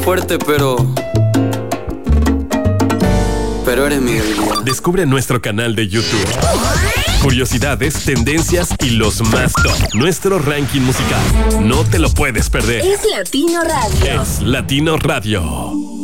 Fuerte, pero eres mi debilidad. Descubre nuestro canal de YouTube. Curiosidades, tendencias y los más top. Nuestro ranking musical. No te lo puedes perder. Es Latino Radio. Es Latino Radio.